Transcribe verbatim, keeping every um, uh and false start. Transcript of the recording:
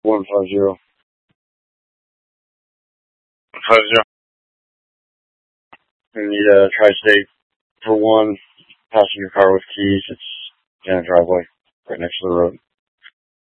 one five zero. Five zero. I need a tri-state for one passenger car with keys. It's in a driveway right next to the road.